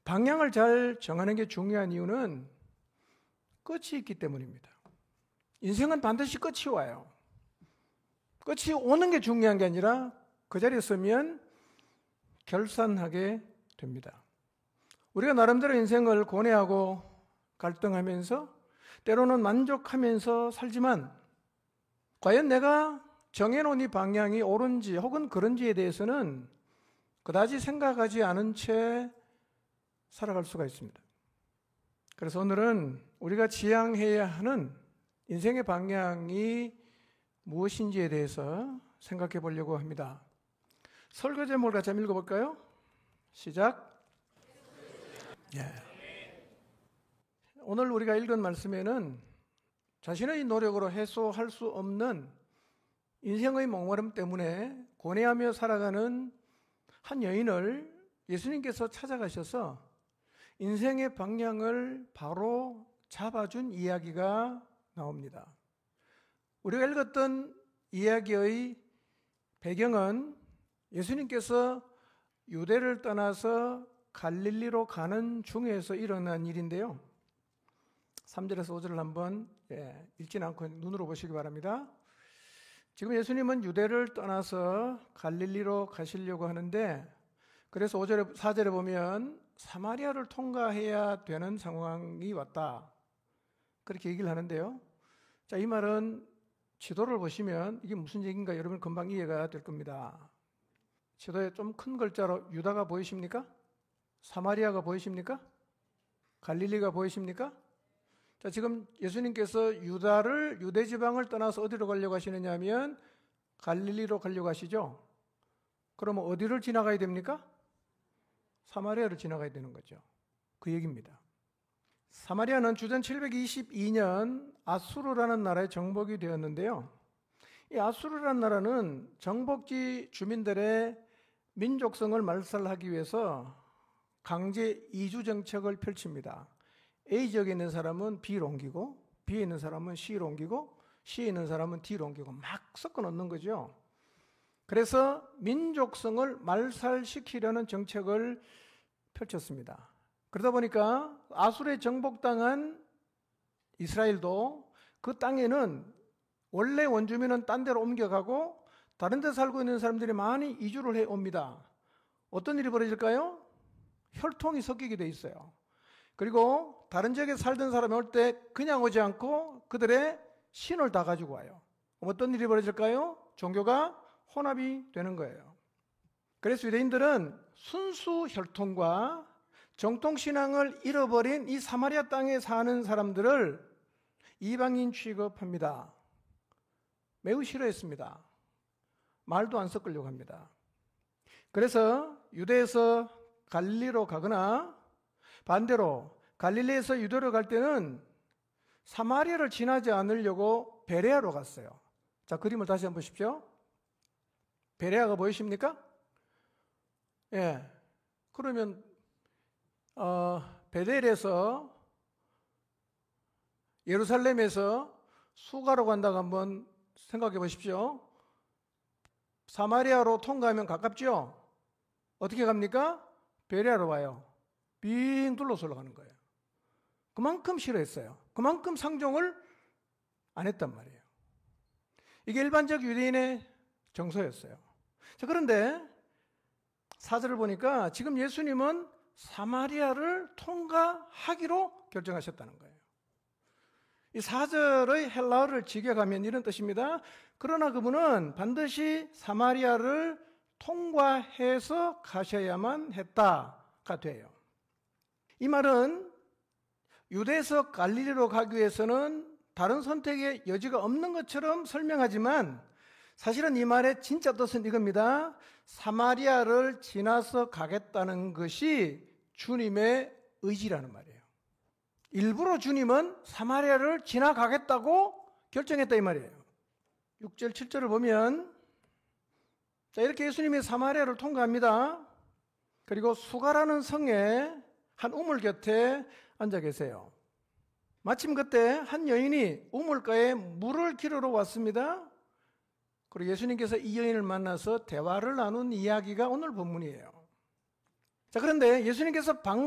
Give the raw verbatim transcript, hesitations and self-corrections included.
방향을 잘 정하는 게 중요한 이유는 끝이 있기 때문입니다. 인생은 반드시 끝이 와요. 끝이 오는 게 중요한 게 아니라 그 자리에 서면 결산하게 됩니다. 우리가 나름대로 인생을 고뇌하고 갈등하면서 때로는 만족하면서 살지만 과연 내가 정해놓은 이 방향이 옳은지 혹은 그런지에 대해서는 그다지 생각하지 않은 채 살아갈 수가 있습니다. 그래서 오늘은 우리가 지향해야 하는 인생의 방향이 무엇인지에 대해서 생각해 보려고 합니다. 설교 제목을 같이 한번 읽어볼까요? 시작. 예. 오늘 우리가 읽은 말씀에는 자신의 노력으로 해소할 수 없는 인생의 목마름 때문에 고뇌하며 살아가는 한 여인을 예수님께서 찾아가셔서 인생의 방향을 바로 잡아준 이야기가 나옵니다. 우리가 읽었던 이야기의 배경은 예수님께서 유대를 떠나서 갈릴리로 가는 중에서 일어난 일인데요. 삼 절에서 오 절을 한번 예, 읽진 않고 눈으로 보시기 바랍니다. 지금 예수님은 유대를 떠나서 갈릴리로 가시려고 하는데, 그래서 오 절에, 사 절에 보면 사마리아를 통과해야 되는 상황이 왔다, 그렇게 얘기를 하는데요. 자, 이 말은 지도를 보시면 이게 무슨 얘기인가 여러분 금방 이해가 될 겁니다. 지도에 좀 큰 글자로 유다가 보이십니까? 사마리아가 보이십니까? 갈릴리가 보이십니까? 자, 지금 예수님께서 유다를, 유대 지방을 떠나서 어디로 가려고 하시느냐 하면 갈릴리로 가려고 하시죠. 그러면 어디를 지나가야 됩니까? 사마리아를 지나가야 되는 거죠. 그 얘기입니다. 사마리아는 주전 칠백이십이 년 아수르라는 나라의 정복이 되었는데요. 이 아수르라는 나라는 정복지 주민들의 민족성을 말살하기 위해서 강제 이주 정책을 펼칩니다. A 지역에 있는 사람은 B로 옮기고, B에 있는 사람은 C로 옮기고, C에 있는 사람은 D로 옮기고 막 섞어 놓는 거죠. 그래서 민족성을 말살시키려는 정책을 펼쳤습니다. 그러다 보니까 아수르에 정복당한 이스라엘도 그 땅에는 원래 원주민은 딴 데로 옮겨가고 다른 데 살고 있는 사람들이 많이 이주를 해 옵니다. 어떤 일이 벌어질까요? 혈통이 섞이게 돼 있어요. 그리고 다른 지역에 살던 사람이 올 때 그냥 오지 않고 그들의 신을 다 가지고 와요. 어떤 일이 벌어질까요? 종교가 혼합이 되는 거예요. 그래서 유대인들은 순수 혈통과 정통신앙을 잃어버린 이 사마리아 땅에 사는 사람들을 이방인 취급합니다. 매우 싫어했습니다. 말도 안 섞으려고 합니다. 그래서 유대에서 갈릴리로 가거나 반대로 갈릴리에서 유대로 갈 때는 사마리아를 지나지 않으려고 베레아로 갔어요. 자, 그림을 다시 한번 보십시오. 베레아가 보이십니까? 예. 그러면 어, 베델에서 예루살렘에서 수가로 간다고 한번 생각해 보십시오. 사마리아로 통과하면 가깝죠? 어떻게 갑니까? 베레아로 와요. 빙 둘러서 올라가는 거예요. 그만큼 싫어했어요. 그만큼 상종을 안 했단 말이에요. 이게 일반적 유대인의 정서였어요. 자, 그런데 사 절을 보니까 지금 예수님은 사마리아를 통과하기로 결정하셨다는 거예요. 이 사 절의 헬라어를 직역하면 이런 뜻입니다. 그러나 그분은 반드시 사마리아를 통과해서 가셔야만 했다가 돼요. 이 말은 유대에서 갈릴리로 가기 위해서는 다른 선택의 여지가 없는 것처럼 설명하지만 사실은 이 말의 진짜 뜻은 이겁니다. 사마리아를 지나서 가겠다는 것이 주님의 의지라는 말이에요. 일부러 주님은 사마리아를 지나가겠다고 결정했다 이 말이에요. 육 절, 칠 절을 보면 자, 이렇게 예수님이 사마리아를 통과합니다. 그리고 수가라는 성에 한 우물 곁에 앉아 계세요. 마침 그때 한 여인이 우물가에 물을 기르러 왔습니다. 그리고 예수님께서 이 여인을 만나서 대화를 나눈 이야기가 오늘 본문이에요. 자, 그런데 예수님께서 방